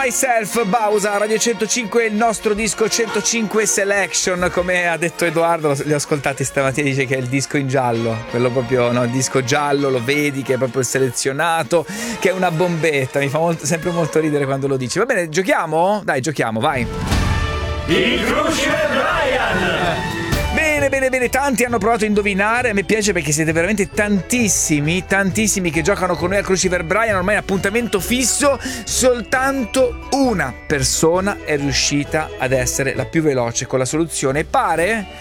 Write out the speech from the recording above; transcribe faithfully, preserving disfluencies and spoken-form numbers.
Myself, Bausa, Radio centocinque, il nostro disco centocinque Selection, come ha detto Edoardo, li ho ascoltati stamattina, dice che è il disco in giallo, quello proprio, no, il disco giallo, lo vedi che è proprio il selezionato, che è una bombetta, mi fa molto, sempre molto ridere quando lo dici. Va bene, giochiamo? Dai, giochiamo, vai. Il Crucifer Brian! Bene, bene, bene, tanti hanno provato a indovinare, a me piace perché siete veramente tantissimi, tantissimi che giocano con noi al Crucifer Brian, ormai è appuntamento fisso, soltanto una persona è riuscita ad essere la più veloce con la soluzione, pare